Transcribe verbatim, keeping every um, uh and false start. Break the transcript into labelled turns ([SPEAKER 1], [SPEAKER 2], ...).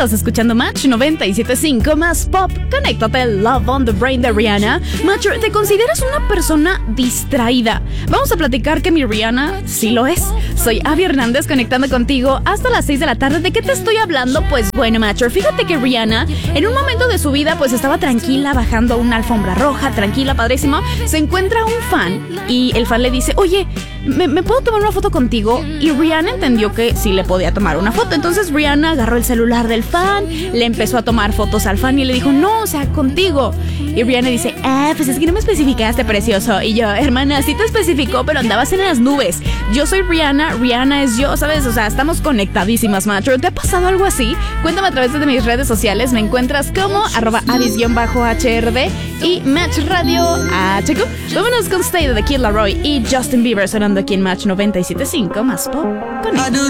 [SPEAKER 1] Estás escuchando Match noventa y siete punto cinco más pop. Conéctate, Love on the Brain de Rihanna. Match, ¿te consideras una persona distraída? Vamos a platicar que mi Rihanna sí lo es. Soy Abby Hernández conectando contigo hasta las seis de la tarde. ¿De qué te estoy hablando? Pues bueno, Match, fíjate que Rihanna en un momento de su vida pues estaba tranquila bajando una alfombra roja, tranquila, padrísimo. Se encuentra un fan y el fan le dice, oye, ¿me, ¿me puedo tomar una foto contigo? Y Rihanna entendió que sí le podía tomar una foto. Entonces Rihanna agarró el celular del fan, le empezó a tomar fotos al fan y le dijo, no, o sea, contigo. Y Rihanna dice, ah, pues es que no me especificaste, precioso. Y yo, hermana, sí te especificó, pero andabas en las nubes. Yo soy Rihanna, Rihanna es yo, ¿sabes? O sea, estamos conectadísimas, macho. ¿Te ha pasado algo así? Cuéntame a través de mis redes sociales. Me encuentras como arroba avis-H R D y Match Radio H Q. Vámonos con Stay de The Kid Laroi y Justin Bieber sonando aquí en Match noventa y siete punto cinco más pop. Conecta.